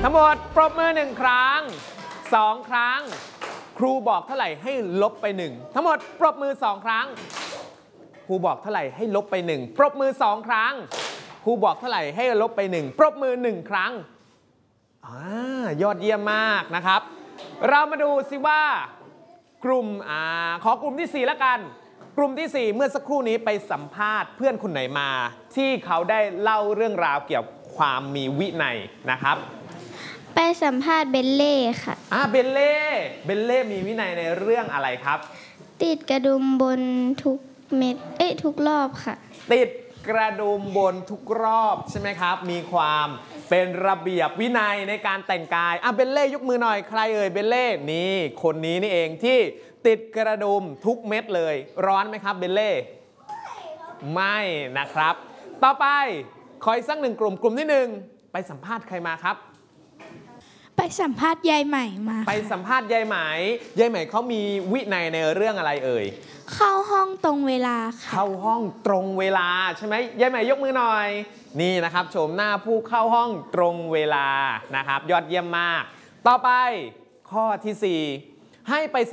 ทั้งหมดปรบมือ1ครั้ง2ครั้งครูบอกเท่าไหร่ให้ลบไป1ทั้งหมดปรบมือ2ครั้งครูบอกเท่าไหร่ให้ลบไป1ปรบมือ2ครั้งครูบอกเท่าไหร่ให้ลบไป1ปรบมือ1ครั้งยอดเยี่ยมมากนะครับเรามาดูสิว่ากลุ่มขอกลุ่มที่4แล้วกันกลุ่มที่4เมื่อสักครู่นี้ไปสัมภาษณ์เพื่อนคนไหนมาที่เขาได้เล่าเรื่องราวเกี่ยวกับความมีวินัยนะครับไปสัมภาษณ์เบลเล่ค่ะเบลเล่มีวินัยในเรื่องอะไรครับติดกระดุมบนทุกเม็ดทุกรอบค่ะติดกระดุมบนทุกรอบใช่ไหมครับมีความเป็นระเบียบวินัยในการแต่งกายเบลเล่ยกมือหน่อยใครเอ่ยเบลเล่นี่คนนี้นี่เองที่ติดกระดุมทุกเม็ดเลยร้อนไหมครับเบลเล่ไม่นะครับต่อไปขออีกสัก1กลุ่มที่1ไปสัมภาษณ์ใครมาครับไปสัมภาษณ์ยายใหม่มาไปสัมภาษณ์ยายใหม่เขามีวินัยในเรื่องอะไรเอ่ยเข้าห้องตรงเวลาค่ะเข้าห้องตรงเวลาใช่ไหมยายใหม่ยกมือหน่อยนี่นะครับโฉมหน้าผู้เข้าห้องตรงเวลานะครับยอดเยี่ยมมากต่อไปข้อที่4ให้ไป